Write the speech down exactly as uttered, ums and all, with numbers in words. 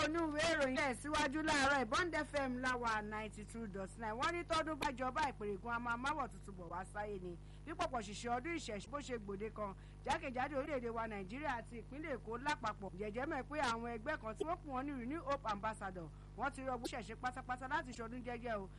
onúwé ìròyìn ẹ̀ síwájú láàárọ̀ Bond F M láwà ninety two dot nine wọ́n ní tọ́dún bá jọba ìpèrègùn a máa máwọ̀ tuntun bọ̀ wá sáyé ni bí pọ̀pọ̀ ṣìṣẹ́ ọdún ìṣẹ̀ṣẹ̀ bó ṣe gbòde kan jákèjádò orílẹ̀-èdè wa Nàìjíríà àti ìpínlẹ̀ Èkó lápapọ̀ jẹ̀jẹ́ mọ̀ pé àwọn ẹgbẹ́ kan tí wọ́n pè wọ́n ní Renew Hope Ambassador wọ́n ti rọgbọ́n ṣẹ̀ṣẹ̀ pátápátá láti ṣọdún jẹ́jẹ́ o